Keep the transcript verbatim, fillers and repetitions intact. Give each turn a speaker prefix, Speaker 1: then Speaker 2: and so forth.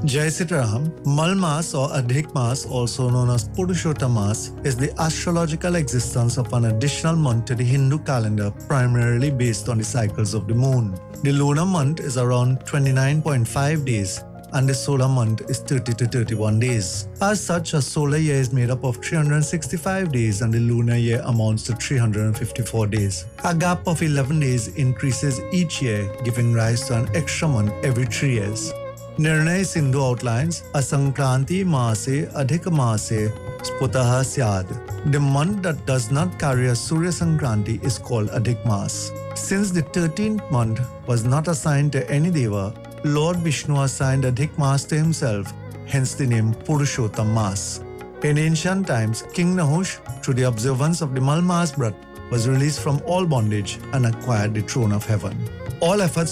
Speaker 1: Jai Sitaram, Malmas or Adhik Mas, also known as Purushottam Mas, is the astrological existence of an additional month to the Hindu calendar, primarily based on the cycles of the moon. The lunar month is around twenty-nine point five days, and the solar month is thirty to thirty-one days. As such, a solar year is made up of three hundred sixty-five days and the lunar year amounts to three hundred fifty-four days. A gap of eleven days increases each year, giving rise to an extra month every three years. Nirnay Sindhu outlines a Sankranti Maase Adhik Maase Sputaha Syad. The month that does not carry a Surya Sankranti is called Adhik Mas. Since the thirteenth month was not assigned to any Deva, Lord Vishnu assigned Adhik Mas to himself, hence the name Purushottam Mas. In ancient times, King Nahush, through the observance of the Malmas Brat, was released from all bondage and acquired the throne of heaven. All efforts